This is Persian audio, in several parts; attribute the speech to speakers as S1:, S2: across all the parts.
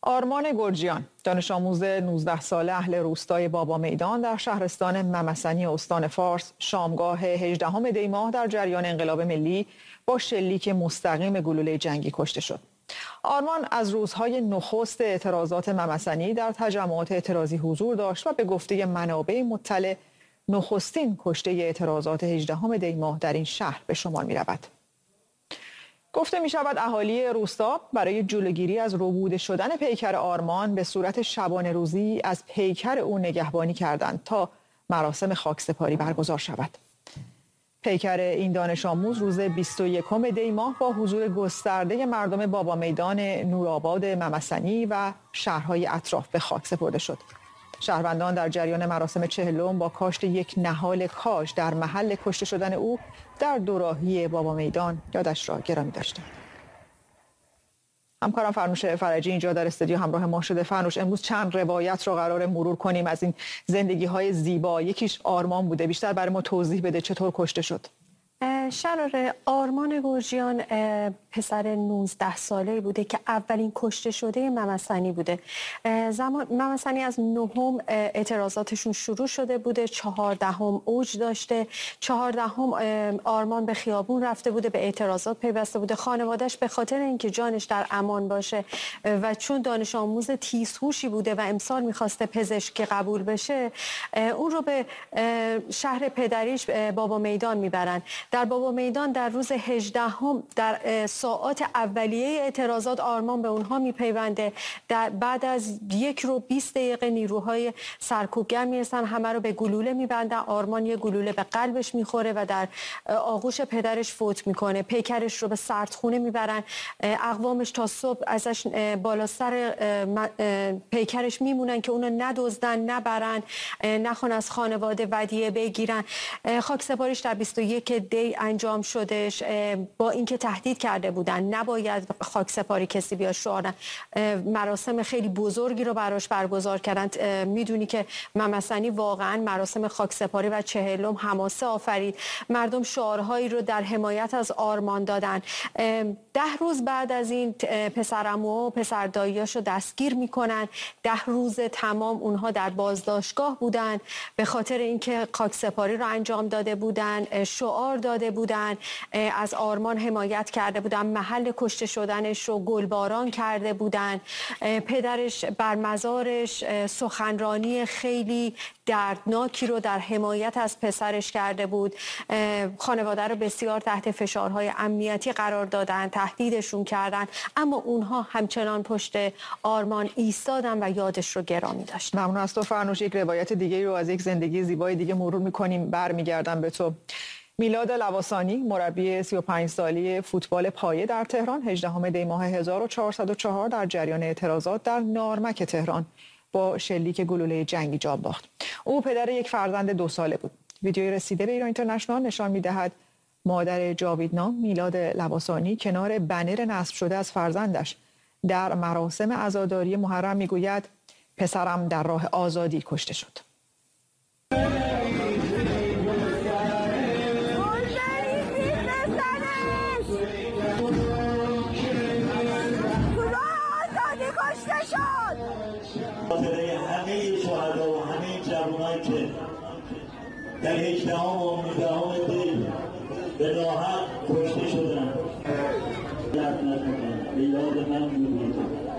S1: آرمان گرجیان، دانش آموز 19 ساله اهل روستای بابا میدان در شهرستان ممسنی استان فارس، شامگاه 18 دی ماه در جریان انقلاب ملی با شلیک مستقیم گلوله جنگی کشته شد. آرمان از روزهای نخست اعتراضات ممسنی در تجمعات اعتراضی حضور داشت و به گفته منابع مطلع نخستین کشته اعتراضات 18 دی ماه در این شهر به شمار می رود. گفته می شود اهالی روستا برای جلوگیری از ربوده شدن پیکر آرمان به صورت شبانه روزی از پیکر او نگهبانی کردند تا مراسم خاکسپاری برگزار شود. پیکر این دانش آموز روز 21 دی ماه با حضور گسترده مردم بابا میدان، نورآباد، ممسنی و شهرهای اطراف به خاک سپرده شد. شهروندان در جریان مراسم 40 با کاشت یک نهال کاج در محل کشته شدن او در دوراهی بابا میدان یادش را گرامی داشتند. همکارم فرنوش فرجی اینجا در استودیو همراه ما شده. فرنوش، امروز چند روایت را قرار مرور کنیم از این زندگی‌های زیبا. یکیش آرمان بوده، بیشتر برای ما توضیح بده چطور کشته شد؟
S2: شراره، آرمان گرجیان پسر 19 ساله بوده که اولین کشته شده ممسنی بوده. ممسنی از 9 اعتراضاتشون شروع شده بوده، 14 اوج داشته، 14 آرمان به خیابون رفته بوده، به اعتراضات پیوسته بوده. خانواده‌اش به خاطر اینکه جانش در امان باشه و چون دانش آموز تیزهوشی بوده و امسال میخواسته پزشکی قبول بشه، اون رو به شهر پدریش بابا میدان میبرن. در بابا میدان در روز 18 در ساعات اولیه اعتراضات آرمان به اونها میپیونده. بعد از 1 رو 20 دقیقه نیروهای سرکوبگر میرسن، همه رو به گلوله میبندن. آرمان یه گلوله به قلبش میخوره و در آغوش پدرش فوت میکنه. پیکرش رو به سردخونه میبرن. اقوامش تا صبح ازش بالا سر پیکرش میمونن که اونو ندزدن، نبرن، نخوان از خانواده ودیعه بگیرن. خاکسپاریش در 21 دی انجام شدش. با اینکه تهدید کرده بودن نباید خاکسپاری کسی بیاد شعار، مراسم خیلی بزرگی رو براش برگزار کردن. میدونی که ممسنی واقعا مراسم خاکسپاری و 40 حماسه آفرید. مردم شعارهایی رو در حمایت از آرمان دادن. 10 روز بعد از این پسرعمو و پسرداییاشو دستگیر میکنن. 10 روز تمام اونها در بازداشتگاه بودن به خاطر اینکه خاکسپاری رو انجام داده بودن، شعار داده بودن، از آرمان حمایت کرده بودن، محل کشته شدنش رو گلباران کرده بودن. پدرش بر مزارش سخنرانی خیلی دردناکی رو در حمایت از پسرش کرده بود. خانواده رو بسیار تحت فشارهای امنیتی قرار دادن، تهدیدشون کردن، اما اونها همچنان پشت آرمان ایستادن و یادش رو گرامی داشتن.
S1: ممنون از تو فرنوش. یک روایت دیگه رو از یک زندگی زیبای دیگه مرور می‌کنیم. برمیگردم به تو. میلاد لواسانی، مربی 35 ساله فوتبال پایه در تهران، 18 دی ماه 1404 در جریان اعتراضات در نارمک تهران با شلیک گلوله جنگی جان باخت. او پدر یک فرزند 2 ساله بود. ویدیویی رسیده به ایران اینترنشنال نشان می‌دهد مادر جاویدنام میلاد لواسانی کنار بنر نصب شده از فرزندش در مراسم عزاداری محرم میگوید پسرم در راه آزادی کشته شد.
S3: خاطره همه شهدا و همه جوانایی که در 18 و 19 دی به راحت کشته شدن. به یاد من می‌مونید.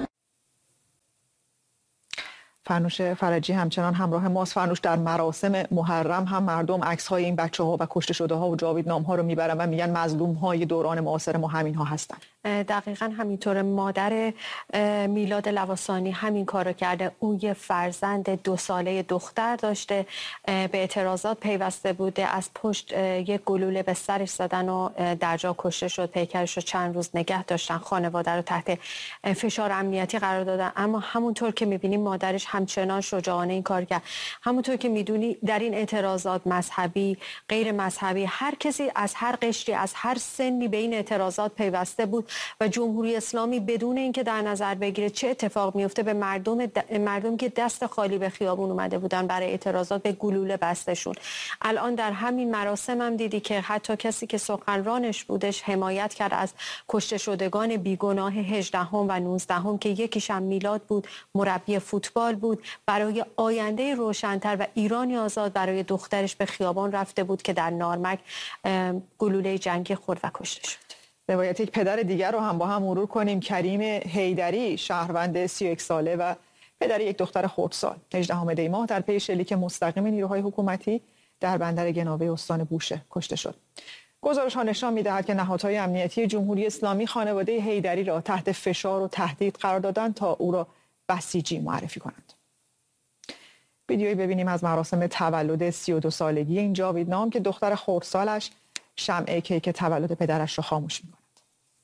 S1: فرنوش فرجی همچنان همراه ماست. فرنوش، در مراسم محرم هم مردم عکس‌های این بچه‌ها و کشته شده‌ها و جاویدنام‌ها رو میبرن و میگن مظلوم‌های دوران معاصر ما همین‌ها هستن.
S2: دقیقاً همینطور. مادر میلاد لواسانی همین کارو کرده. او یه فرزند 2 ساله دختر داشته، به اعتراضات پیوسته بوده، از پشت یک گلوله به سرش زدن و در جا کشته شد. پیکرش رو چند روز نگه داشتن، خانواده رو تحت فشار امنیتی قرار دادن، اما همونطور که می‌بینیم مادرش همچنان شجاعانه این کار کرد. همونطور که میدونی در این اعتراضات مذهبی، غیر مذهبی، هر کسی از هر قشری، از هر سنی به این اعتراضات پیوسته بود و جمهوری اسلامی بدون اینکه در نظر بگیره چه اتفاق میفته به مردم که دست خالی به خیابون اومده بودن برای اعتراضات به گلوله بستشون. الان در همین مراسم هم دیدی که حتی کسی که سخنرانش بودش حمایت کرد از کشته شدگان بیگناه 18 و 19 که یکیش هم میلاد بود، مربی فوتبال بود، برای آینده روشن‌تر و ایرانی آزاد برای دخترش به خیابان رفته بود که در نارمک گلوله جنگی خورد و کشته شد.
S1: روایت یک پدر دیگر رو هم با هم مرور کنیم. کریم حیدری، شهروند 31 ساله و پدر یک دختر خردسال، 18 دی ماه در پی شلیک مستقیم نیروهای حکومتی در بندر گناوه استان بوشهر کشته شد. گزارش‌ها نشان می‌دهد که نهادهای امنیتی جمهوری اسلامی خانواده حیدری را تحت فشار و تهدید قرار دادند تا او را بسیجی معرفی کنند. ویدیویی ببینیم از مراسم تولد 32 سالگی این جاوید نام که دختر خردسالش شمع کیک تولد پدرش را خاموش می‌کند.